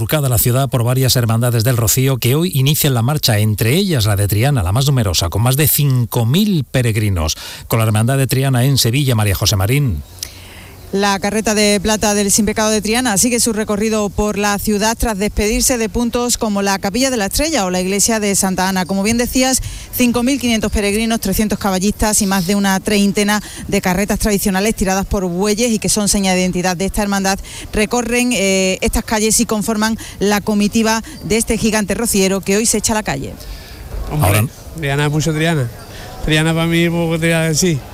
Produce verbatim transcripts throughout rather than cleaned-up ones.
surcada la ciudad por varias hermandades del Rocío que hoy inician la marcha, entre ellas la de Triana, la más numerosa, con más de cinco mil peregrinos. Con la hermandad de Triana en Sevilla, María José Marín. La carreta de plata del Sin Pecado de Triana sigue su recorrido por la ciudad tras despedirse de puntos como la Capilla de la Estrella o la Iglesia de Santa Ana. Como bien decías, cinco mil quinientos peregrinos, trescientos caballistas y más de una treintena de carretas tradicionales tiradas por bueyes y que son seña de identidad de esta hermandad recorren eh, estas calles y conforman la comitiva de este gigante rociero que hoy se echa a la calle. Hombre, Ahora... Triana es mucho Triana. Triana para mí, poco Triana en sí.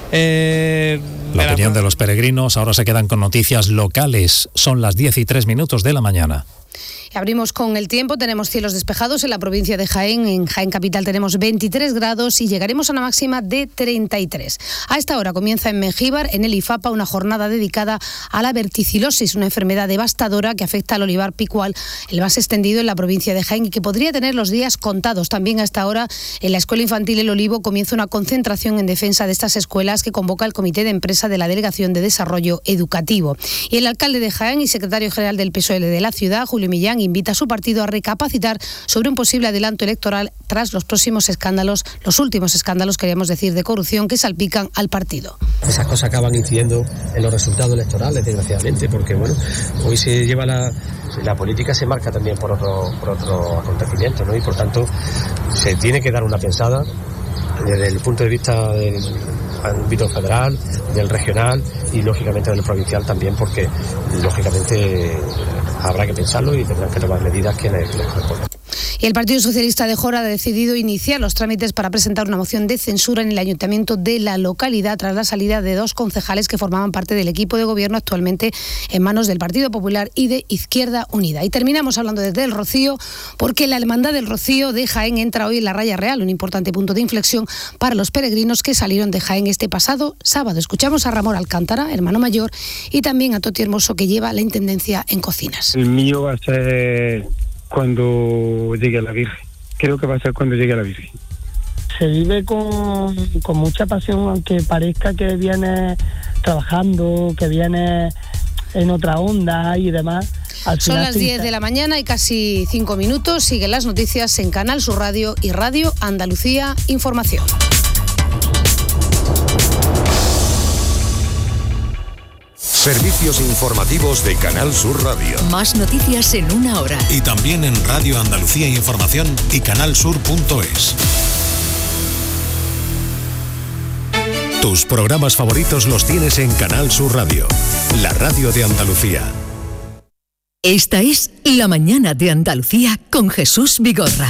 Eh, la opinión de los peregrinos. Ahora se quedan con noticias locales. Son las diez y tres minutos de la mañana. Abrimos con el tiempo, tenemos cielos despejados en la provincia de Jaén, en Jaén Capital tenemos veintitrés grados y llegaremos a una máxima de treinta y tres. A esta hora comienza en Mengíbar, en el IFAPA, una jornada dedicada a la verticilosis, una enfermedad devastadora que afecta al olivar picual, el más extendido en la provincia de Jaén y que podría tener los días contados. También a esta hora en la Escuela Infantil El Olivo comienza una concentración en defensa de estas escuelas que convoca el Comité de Empresa de la Delegación de Desarrollo Educativo. Y el alcalde de Jaén y secretario general del P S O E de la ciudad, Julio Millán, invita a su partido a recapacitar sobre un posible adelanto electoral tras los próximos escándalos, los últimos escándalos, queríamos decir, de corrupción que salpican al partido. Esas cosas acaban incidiendo en los resultados electorales, desgraciadamente, porque bueno, hoy se lleva la, la política se marca también por otro, por otro acontecimiento, ¿no? Y por tanto se tiene que dar una pensada desde el punto de vista del ámbito federal, del regional y lógicamente del provincial también, porque lógicamente habrá que pensarlo y tendrán que tomar medidas que les, que les correspondan. Y el Partido Socialista de Jora ha decidido iniciar los trámites para presentar una moción de censura en el ayuntamiento de la localidad tras la salida de dos concejales que formaban parte del equipo de gobierno actualmente en manos del Partido Popular y de Izquierda Unida. Y terminamos hablando desde el Rocío, porque la Hermandad del Rocío de Jaén entra hoy en la Raya Real, un importante punto de inflexión para los peregrinos que salieron de Jaén este pasado sábado. Escuchamos a Ramón Alcántara, hermano mayor, y también a Toti Hermoso, que lleva la intendencia en cocinas. El mío va a ser cuando llegue a la Virgen. Creo que va a ser cuando llegue a la Virgen. Se vive con, con mucha pasión, aunque parezca que viene trabajando, que viene en otra onda y demás. Al Son las diez de la mañana y casi cinco minutos. Siguen las noticias en Canal Sur Radio y Radio Andalucía Información. Servicios informativos de Canal Sur Radio. Más noticias en una hora. Y también en Radio Andalucía Información y canalsur punto es. Tus programas favoritos los tienes en Canal Sur Radio, la radio de Andalucía. Esta es La Mañana de Andalucía con Jesús Vigorra.